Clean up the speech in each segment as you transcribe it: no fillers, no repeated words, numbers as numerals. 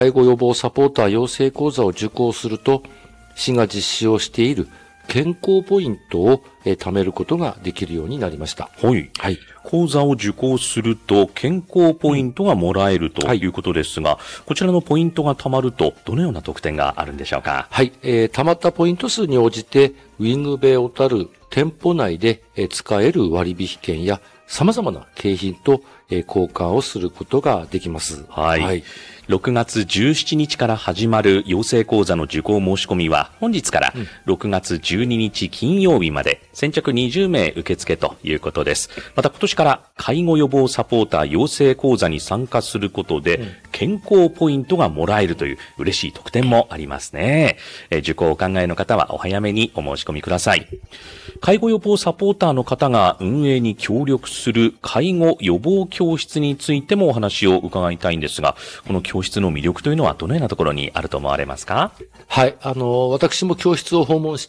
介護予防サポーター養成講座を受講すると、市が実施をしている健康ポイントを貯めることができるようになりました。 はい。はい。講座を受講すると健康ポイントがもらえるということですが、こちらのポイントが貯まるとどのような特典があるんでしょうか？ はい。貯まったポイント数に応じて、ウィングベイ小樽店舗内で使える割引券や様々な景品と交換をすることができます。 はい。はい、6月17日から始まる養成講座の受講申し込みは本日から6月12日金曜日まで先着20名受付ということです。また今年から介護予防サポーター養成講座に参加することで健康ポイントがもらえるという嬉しい特典もありますね。受講をお考えの方はお早めにお申し込みください。介護予防サポーターの方が運営に協力する介護予防教室についてもお話を伺いたいんですが、この教室の魅力というのはどのようなところにあると思われますか？ はい、私も教室を訪問して、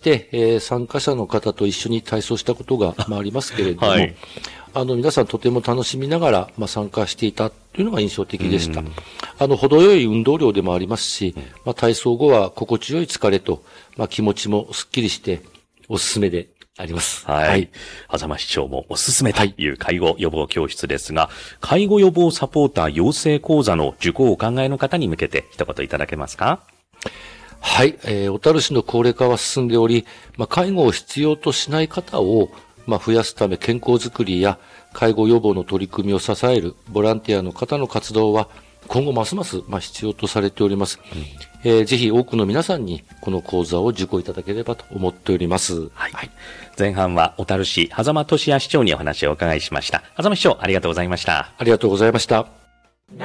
参加者の方と一緒に体操したことが、ありますけれども、はい、皆さんとても楽しみながら、参加していたというのが印象的でした。程よい運動量でもありますし、体操後は心地よい疲れと、気持ちもすっきりしておすすめであります。 はい。はい。狭間市長もおすすめという介護予防教室ですが、介護予防サポーター養成講座の受講をお考えの方に向けて一言いただけますか？ はい。小樽市の高齢化は進んでおり、介護を必要としない方を、増やすため健康づくりや介護予防の取り組みを支えるボランティアの方の活動は今後ますます必要とされております。ぜひ多くの皆さんにこの講座を受講いただければと思っております。 はい。前半は小樽市狭間俊哉市長にお話をお伺いしました。狭間市長、ありがとうございました。 ありがとうございました。